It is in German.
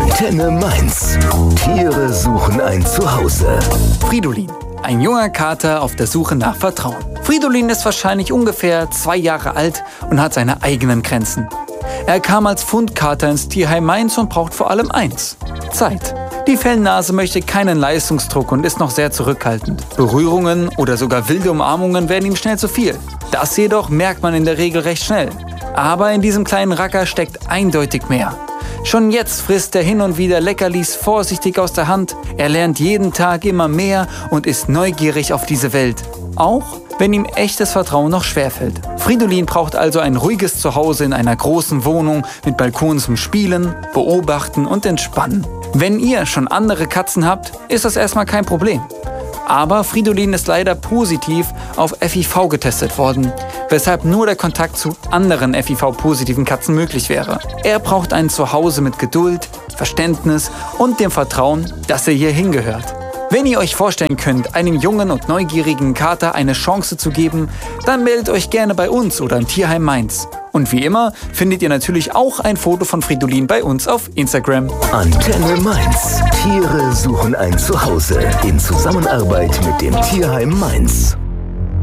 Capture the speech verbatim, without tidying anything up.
Antenne Mainz. Tiere suchen ein Zuhause. Fridolin, ein junger Kater auf der Suche nach Vertrauen. Fridolin ist wahrscheinlich ungefähr zwei Jahre alt und hat seine eigenen Grenzen. Er kam als Fundkater ins Tierheim Mainz und braucht vor allem eins: Zeit. Die Fellnase möchte keinen Leistungsdruck und ist noch sehr zurückhaltend. Berührungen oder sogar wilde Umarmungen werden ihm schnell zu viel. Das jedoch merkt man in der Regel recht schnell. Aber in diesem kleinen Racker steckt eindeutig mehr. Schon jetzt frisst er hin und wieder Leckerlis vorsichtig aus der Hand. Er lernt jeden Tag immer mehr und ist neugierig auf diese Welt. Auch wenn ihm echtes Vertrauen noch schwerfällt. Fridolin braucht also ein ruhiges Zuhause in einer großen Wohnung mit Balkon zum Spielen, Beobachten und Entspannen. Wenn ihr schon andere Katzen habt, ist das erstmal kein Problem. Aber Fridolin ist leider positiv auf F I V getestet worden, weshalb nur der Kontakt zu anderen F I V-positiven Katzen möglich wäre. Er braucht ein Zuhause mit Geduld, Verständnis und dem Vertrauen, dass er hier hingehört. Wenn ihr euch vorstellen könnt, einem jungen und neugierigen Kater eine Chance zu geben, dann meldet euch gerne bei uns oder im Tierheim Mainz. Und wie immer findet ihr natürlich auch ein Foto von Fridolin bei uns auf Instagram. Antenne Mainz. Tiere suchen ein Zuhause in Zusammenarbeit mit dem Tierheim Mainz.